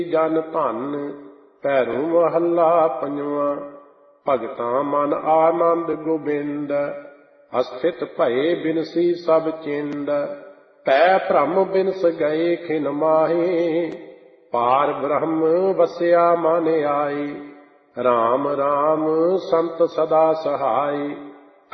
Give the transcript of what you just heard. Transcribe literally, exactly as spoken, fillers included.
ਜਨ ਧਨ। ਭੈਰੋਂ ਮਹੱਲਾ ਪੰਜਵਾਂ। ਭਗਤਾਂ ਮਨ ਆਨੰਦ ਗੋਬਿੰਦ। ਅਸਥਿਤ ਭਏ ਬਿਨਸੀ ਸਭ ਚਿੰਦ। ਭੈ ਭ੍ਰਮ ਬਿਨਸ ਗਏ ਖਿਨ ਮਾਹੇ। ਪਾਰ ਬ੍ਰਹਮ ਵਸਿਆ ਮਨ ਆਈ। ਰਾਮ ਰਾਮ ਸੰਤ ਸਦਾ ਸਹਾਈ।